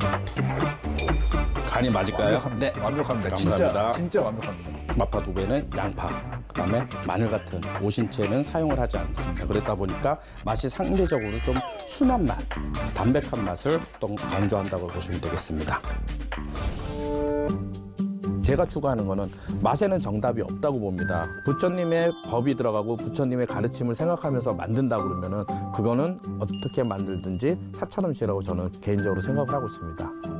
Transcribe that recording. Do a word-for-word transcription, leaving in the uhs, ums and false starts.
간이 맞을까요? 완벽합니다. 네, 완벽합니다. 감사합니다. 진짜, 진짜 완벽합니다. 마파두부에는 양파, 그다음에 마늘 같은 오신채는 사용을 하지 않습니다. 그러다 보니까 맛이 상대적으로 좀 순한 맛, 담백한 맛을 또 강조한다고 보시면 되겠습니다. 제가 추구하는 거는 맛에는 정답이 없다고 봅니다. 부처님의 법이 들어가고 부처님의 가르침을 생각하면서 만든다 그러면은 그거는 어떻게 만들든지 사찰 음식이라고 저는 개인적으로 생각을 하고 있습니다.